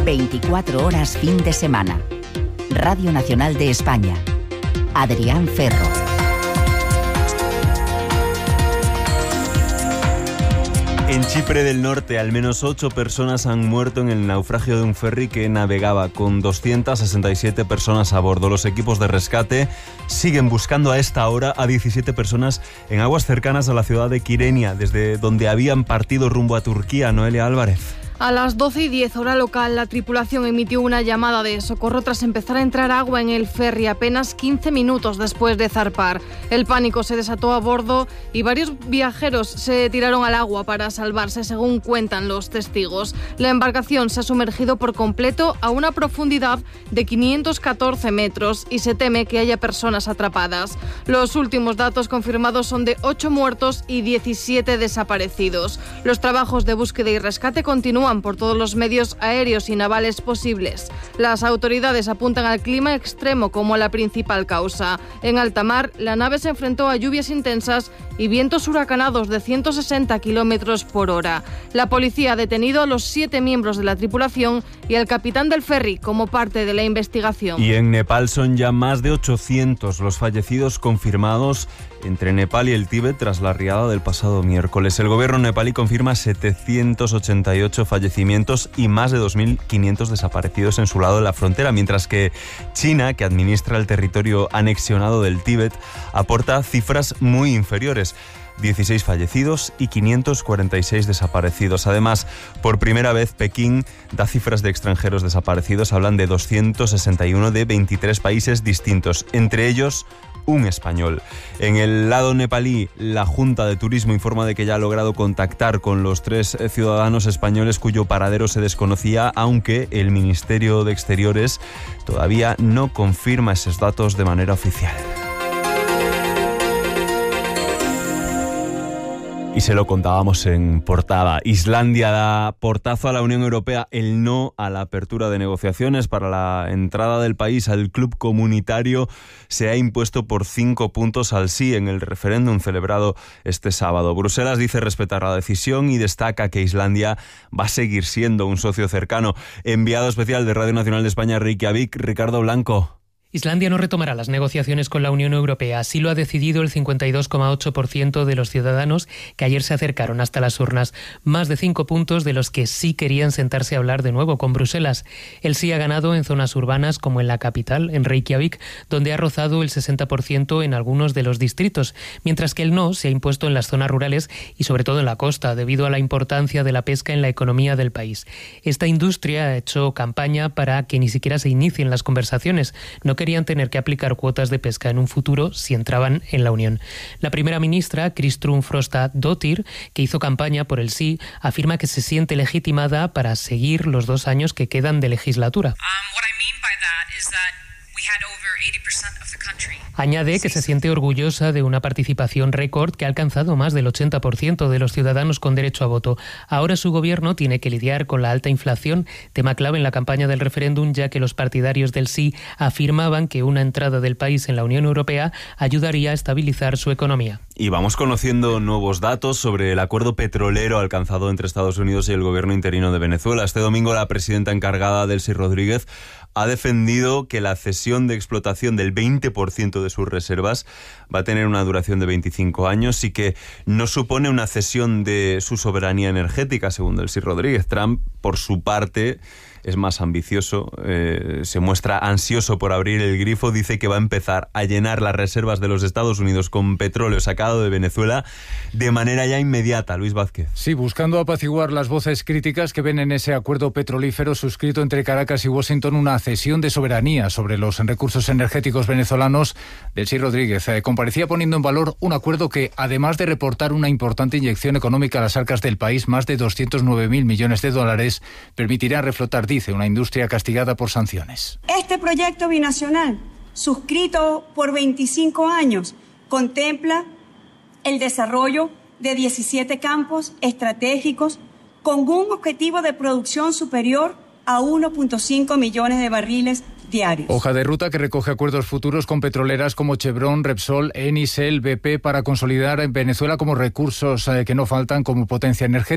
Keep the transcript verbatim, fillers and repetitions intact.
veinticuatro horas fin de semana. Radio Nacional de España. Adrián Ferro. En Chipre del Norte, al menos ocho personas han muerto en el naufragio de un ferry que navegaba con doscientas sesenta y siete personas a bordo. Los equipos de rescate siguen buscando a esta hora a diecisiete personas en aguas cercanas a la ciudad de Kyrenia, desde donde habían partido rumbo a Turquía. Noelia Álvarez. A las doce y diez hora local, la tripulación emitió una llamada de socorro tras empezar a entrar agua en el ferry apenas quince minutos después de zarpar. El pánico se desató a bordo y varios viajeros se tiraron al agua para salvarse, según cuentan los testigos. La embarcación se ha sumergido por completo a una profundidad de quinientos catorce metros y se teme que haya personas atrapadas. Los últimos datos confirmados son de ocho muertos y diecisiete desaparecidos. Los trabajos de búsqueda y rescate continúan por todos los medios aéreos y navales posibles. Las autoridades apuntan al clima extremo como la principal causa. En alta mar, la nave se enfrentó a lluvias intensas y vientos huracanados de ciento sesenta kilómetros por hora. La policía ha detenido a los siete miembros de la tripulación y al capitán del ferry como parte de la investigación. Y en Nepal son ya más de ochocientos los fallecidos confirmados entre Nepal y el Tíbet tras la riada del pasado miércoles. El gobierno nepalí confirma setecientos ochenta y ocho fallecimientos y más de dos mil quinientos desaparecidos en su lado de la frontera, mientras que China, que administra el territorio anexionado del Tíbet, aporta cifras muy inferiores. dieciséis fallecidos y quinientos cuarenta y seis desaparecidos. Además, por primera vez Pekín da cifras de extranjeros desaparecidos. Hablan de doscientos sesenta y uno de veintitrés países distintos, entre ellos un español. En el lado nepalí, la Junta de Turismo informa de que ya ha logrado contactar con los tres ciudadanos españoles cuyo paradero se desconocía, aunque el Ministerio de Exteriores todavía no confirma esos datos de manera oficial. Y se lo contábamos en portada. Islandia da portazo a la Unión Europea, el no a la apertura de negociaciones para la entrada del país al club comunitario se ha impuesto por cinco puntos al sí en el referéndum celebrado este sábado. Bruselas dice respetar la decisión y destaca que Islandia va a seguir siendo un socio cercano. Enviado especial de Radio Nacional de España, Reykjavik, Ricardo Blanco. Islandia no retomará las negociaciones con la Unión Europea. Así lo ha decidido el cincuenta y dos coma ocho por ciento de los ciudadanos que ayer se acercaron hasta las urnas. Más de cinco puntos de los que sí querían sentarse a hablar de nuevo con Bruselas. El sí ha ganado en zonas urbanas como en la capital, en Reykjavik, donde ha rozado el sesenta por ciento en algunos de los distritos, mientras que el no se ha impuesto en las zonas rurales y sobre todo en la costa, debido a la importancia de la pesca en la economía del país. Esta industria ha hecho campaña para que ni siquiera se inicien las conversaciones. No querían tener que aplicar cuotas de pesca en un futuro si entraban en la Unión. La primera ministra, Kristrún Frostadóttir, que hizo campaña por el sí, afirma que se siente legitimada para seguir los dos años que quedan de legislatura. Añade que se siente orgullosa de una participación récord que ha alcanzado más del ochenta por ciento de los ciudadanos con derecho a voto. Ahora su gobierno tiene que lidiar con la alta inflación, tema clave en la campaña del referéndum, ya que los partidarios del sí afirmaban que una entrada del país en la Unión Europea ayudaría a estabilizar su economía. Y vamos conociendo nuevos datos sobre el acuerdo petrolero alcanzado entre Estados Unidos y el gobierno interino de Venezuela. Este domingo la presidenta encargada, Delcy Rodríguez, ha defendido que la cesión de explotación del veinte por ciento de sus reservas va a tener una duración de veinticinco años y que no supone una cesión de su soberanía energética, según Delcy Rodríguez. Trump, por su parte, es más ambicioso, eh, se muestra ansioso por abrir el grifo, dice que va a empezar a llenar las reservas de los Estados Unidos con petróleo sacado de Venezuela de manera ya inmediata. Luis Vázquez. Sí, buscando apaciguar las voces críticas que ven en ese acuerdo petrolífero suscrito entre Caracas y Washington una cesión de soberanía sobre los recursos energéticos venezolanos. Delcy Rodríguez eh, comparecía poniendo en valor un acuerdo que, además de reportar una importante inyección económica a las arcas del país, más de doscientos nueve mil millones de dólares, permitirá reflotar, dice, una industria castigada por sanciones. Este proyecto binacional, suscrito por veinticinco años, contempla el desarrollo de diecisiete campos estratégicos con un objetivo de producción superior a uno punto cinco millones de barriles diarios. Hoja de ruta que recoge acuerdos futuros con petroleras como Chevron, Repsol, Eni, Shell, B P para consolidar en Venezuela como recursos eh, que no faltan como potencia energética.